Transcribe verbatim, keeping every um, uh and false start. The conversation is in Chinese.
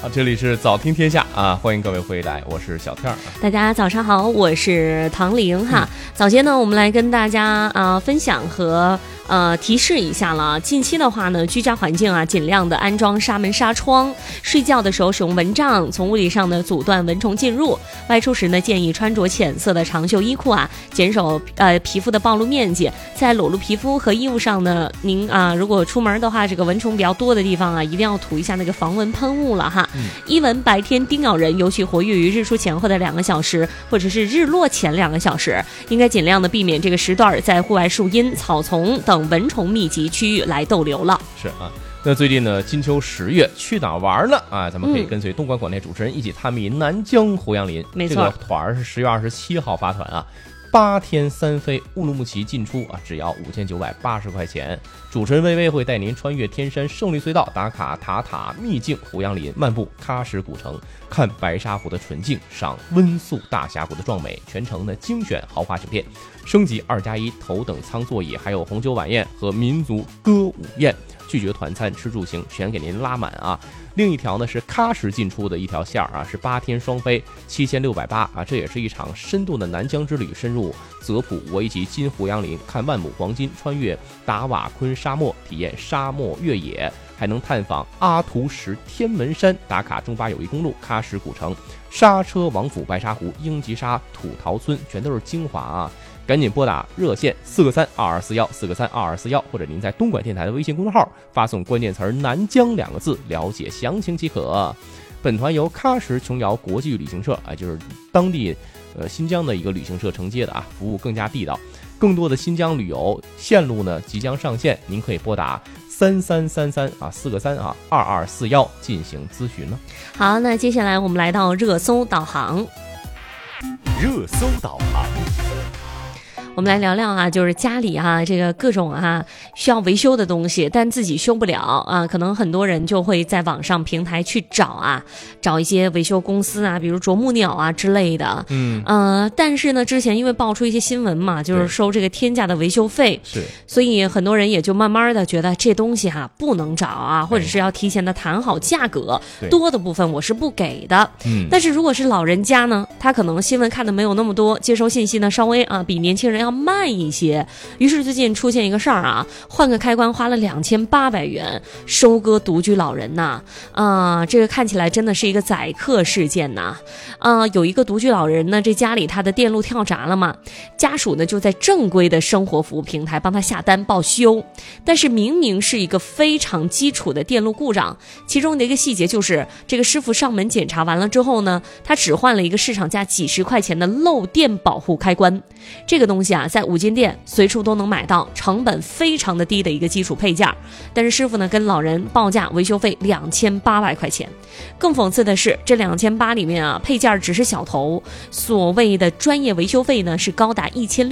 好，这里是早听天下啊，欢迎各位回来，我是小天儿。 大家早上好，我是唐玲哈。嗯、早先呢，我们来跟大家啊、呃、分享和呃提示一下了。近期的话呢，居家环境啊，尽量的安装纱门纱窗，睡觉的时候使用蚊帐，从物理上呢阻断蚊虫进入。外出时呢，建议穿着浅色的长袖衣裤啊，减少呃皮肤的暴露面积。在裸露皮肤和衣物上呢，您啊如果出门的话，这个蚊虫比较多的地方啊，一定要涂一下那个防蚊喷雾了哈。嗯、伊蚊白天叮咬人，尤其活跃于日出前后的两个小时，或者是日落前两个小时，应该尽量的避免这个时段在户外树荫、草丛等蚊虫密集区域来逗留了。 是啊，那最近呢，金秋十月去哪儿玩呢？啊，咱们可以跟随东莞广电主持人一起探秘南疆胡杨林。 没错， 这个团是十月二十七号发团啊。八天三飞乌鲁木齐进出啊，只要五千九百八十块钱。主持人微微会带您穿越天山胜利隧道，打卡塔塔秘境胡杨林，漫步喀什古城，看白沙湖的纯净，赏温宿大峡谷的壮美。全程呢精选豪华酒店，升级二加一头等舱座椅，还有红酒晚宴和民族歌舞宴。拒绝团餐，吃住行全给您拉满啊！另一条呢是喀什进出的一条线啊，是八天双飞，七千六百八啊，这也是一场深度的南疆之旅，深入泽普国以及金胡杨林，看万亩黄金，穿越达瓦昆沙漠，体验沙漠越野，还能探访阿图什天门山，打卡中巴友谊公路、喀什古城、刹车王府、白沙湖、英吉沙土陶村，全都是精华啊！赶紧拨打热线四个三二二四幺四个三二二四幺，或者您在东莞电台的微信公众号发送关键词南疆两个字，了解详情即可。本团由喀什琼瑶国际旅行社啊，就是当地呃新疆的一个旅行社承接的啊，服务更加地道。更多的新疆旅游线路呢即将上线，您可以拨打三三三三啊四个三啊二二四幺进行咨询呢。 好，那接下来我们来到热搜导航。 热搜导航。 我们来聊聊啊，就是家里啊，这个各种啊需要维修的东西，但自己修不了啊，可能很多人就会在网上平台去找啊，找一些维修公司啊，比如啄木鸟啊之类的。嗯，呃，但是呢，之前因为爆出一些新闻嘛，就是收这个天价的维修费， 是， 所以很多人也就慢慢的觉得这东西哈、啊、不能找啊，或者是要提前的谈好价格，多的部分我是不给的。嗯，但是如果是老人家呢，他可能新闻看的没有那么多，接收信息呢稍微啊比年轻人要慢一些，于是最近出现一个事儿啊，换个开关花了两千八百元收割独居老人呐、啊，啊、呃，这个看起来真的是一个宰客事件呐、啊，啊、呃，有一个独居老人呢，这家里他的电路跳闸了嘛，家属呢就在正规的生活服务平台帮他下单报修，但是明明是一个非常基础的电路故障，其中的一个细节就是这个师傅上门检查完了之后呢，他只换了一个市场价几十块钱的漏电保护开关，这个东西啊，在五金店随处都能买到，成本非常的低的一个基础配件，但是师傅呢跟老人报价维修费两千八百块钱。更讽刺的是，这两千八里面啊，配件只是小头，所谓的专业维修费呢是高达一千